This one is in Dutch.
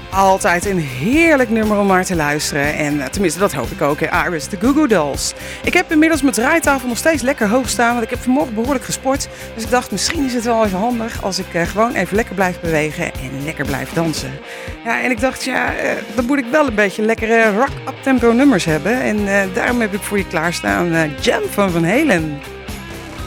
Altijd een heerlijk nummer om naar te luisteren. En tenminste, dat hoop ik ook. Iris, de Goo Goo Dolls. Ik heb inmiddels mijn draaitafel nog steeds lekker hoog staan. Want ik heb vanmorgen behoorlijk gesport. Dus ik dacht, misschien is het wel even handig als ik gewoon even lekker blijf bewegen en lekker blijf dansen. Ja, en ik dacht, dan moet ik wel een beetje lekkere rock-up-tempo nummers hebben. En daarom heb ik voor je klaarstaan Jam van Van Halen.